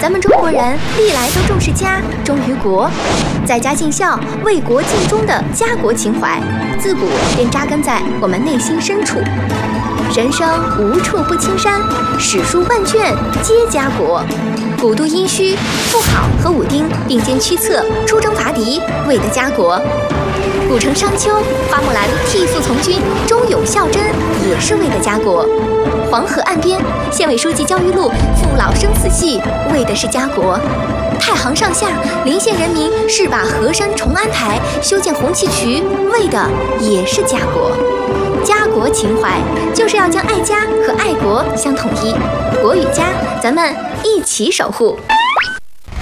咱们中国人历来都重视家，忠于国，在家尽孝、为国尽忠的家国情怀，自古便扎根在我们内心深处。人生无处不青山，史书万卷皆家国。古都殷墟、妇好和武丁并肩驱策，出征伐敌，为的家国。古城商丘、花木兰替父从军，忠勇孝真，也是为了家国。黄河岸边，县委书记焦裕禄父老生死系，为的是家国。太行上下，临县人民誓把河山重安台，修建红旗渠，为的也是家国。家国情怀就是要将爱家和爱国相统一，国与家，咱们一起守护。